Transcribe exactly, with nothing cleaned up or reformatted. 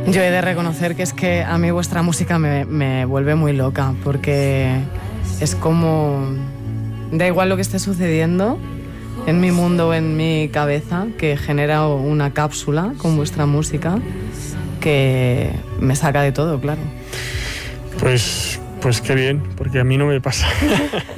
Yo he de reconocer que es que a mí vuestra música me, me vuelve muy loca, porque es como... Da igual lo que esté sucediendo en mi mundo o en mi cabeza, que genera una cápsula con vuestra música que me saca de todo, claro. Pues, pues qué bien, porque a mí no me pasa.